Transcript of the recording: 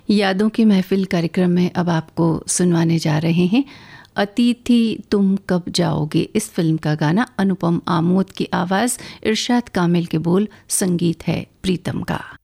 यादों की महफिल कार्यक्रम में अब आपको सुनवाने जा रहे हैं अतिथि तुम कब जाओगे। इस फिल्म का गाना अनुपम आमोद की आवाज़, इरशाद कामिल के बोल, संगीत है प्रीतम का।